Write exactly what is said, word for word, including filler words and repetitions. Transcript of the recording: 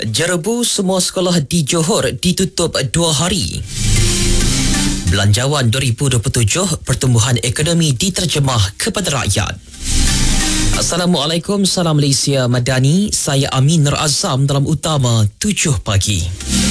Jerebu semua sekolah di Johor ditutup dua hari. Belanjawan dua ribu dua puluh tujuh, pertumbuhan ekonomi diterjemah kepada rakyat. Assalamualaikum, salam Malaysia Madani. Saya Amin Nur Azam dalam Utama tujuh pagi.